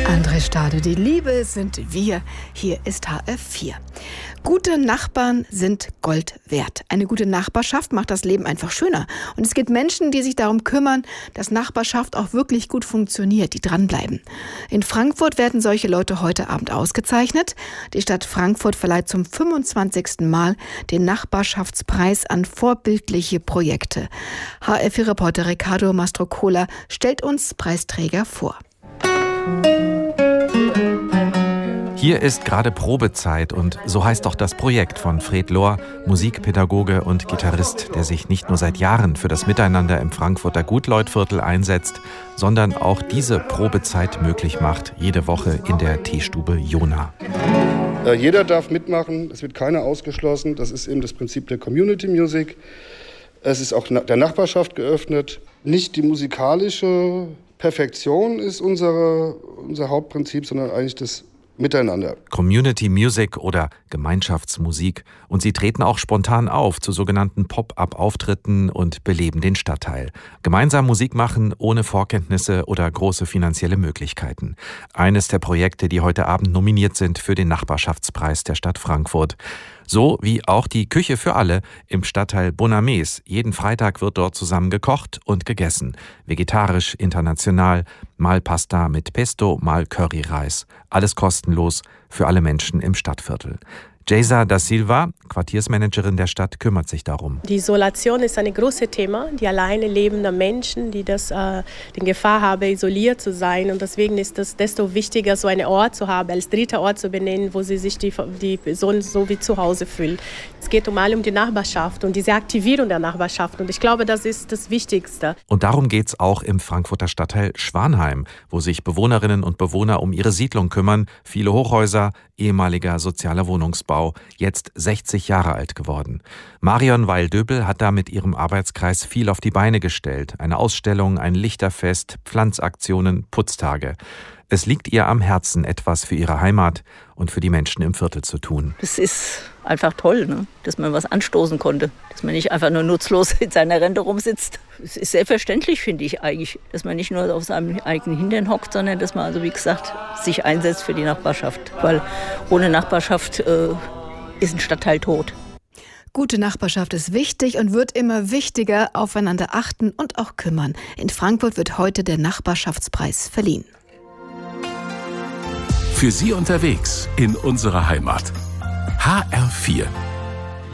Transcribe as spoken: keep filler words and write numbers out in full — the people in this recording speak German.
André Stade, die Liebe sind wir. Hier ist H R vier. Gute Nachbarn sind Gold wert. Eine gute Nachbarschaft macht das Leben einfach schöner. Und es gibt Menschen, die sich darum kümmern, dass Nachbarschaft auch wirklich gut funktioniert, die dranbleiben. In Frankfurt werden solche Leute heute Abend ausgezeichnet. Die Stadt Frankfurt verleiht zum fünfundzwanzigsten Mal den Nachbarschaftspreis an vorbildliche Projekte. H R vier-Reporter Riccardo Mastrocola stellt uns Preisträger vor. Hier ist gerade Probezeit und so heißt auch das Projekt von Fred Lohr, Musikpädagoge und Gitarrist, der sich nicht nur seit Jahren für das Miteinander im Frankfurter Gutleutviertel einsetzt, sondern auch diese Probezeit möglich macht, jede Woche in der Teestube Jona. Jeder darf mitmachen, es wird keiner ausgeschlossen, das ist eben das Prinzip der Community Music. Es ist auch der Nachbarschaft geöffnet. Nicht die musikalische Perfektion ist unsere, unser Hauptprinzip, sondern eigentlich das Miteinander. Community Music oder Gemeinschaftsmusik. Und sie treten auch spontan auf zu sogenannten Pop-up-Auftritten und beleben den Stadtteil. Gemeinsam Musik machen ohne Vorkenntnisse oder große finanzielle Möglichkeiten. Eines der Projekte, die heute Abend nominiert sind für den Nachbarschaftspreis der Stadt Frankfurt. So wie auch die Küche für alle im Stadtteil Bonames. Jeden Freitag wird dort zusammen gekocht und gegessen. Vegetarisch, international, mal Pasta mit Pesto, mal Curryreis. Alles kostenlos für alle Menschen im Stadtviertel. Geisa da Silva, Quartiersmanagerin der Stadt, kümmert sich darum. Die Isolation ist ein großes Thema. Die alleine lebenden Menschen, die das, äh, die Gefahr haben, isoliert zu sein. Und deswegen ist es desto wichtiger, so einen Ort zu haben, als dritter Ort zu benennen, wo sie sich die, die Person so wie zu Hause fühlt. Es geht um alle um die Nachbarschaft und diese Aktivierung der Nachbarschaft. Und ich glaube, das ist das Wichtigste. Und darum geht es auch im Frankfurter Stadtteil Schwanheim, wo sich Bewohnerinnen und Bewohner um ihre Siedlung kümmern. Viele Hochhäuser, ehemaliger sozialer Wohnungsbau, jetzt sechzig Jahre alt geworden. Marion Weil-Döbel hat da mit ihrem Arbeitskreis viel auf die Beine gestellt. Eine Ausstellung, ein Lichterfest, Pflanzaktionen, Putztage. Es liegt ihr am Herzen, etwas für ihre Heimat und für die Menschen im Viertel zu tun. Es ist einfach toll, ne? Dass man was anstoßen konnte. Dass man nicht einfach nur nutzlos in seiner Rente rumsitzt. Es ist selbstverständlich, finde ich eigentlich, dass man nicht nur auf seinem eigenen Hintern hockt, sondern dass man, also wie gesagt, sich einsetzt für die Nachbarschaft. Weil ohne Nachbarschaft äh, ist ein Stadtteil tot. Gute Nachbarschaft ist wichtig und wird immer wichtiger. Aufeinander achten und auch kümmern. In Frankfurt wird heute der Nachbarschaftspreis verliehen. Für Sie unterwegs in unserer Heimat. H R vier.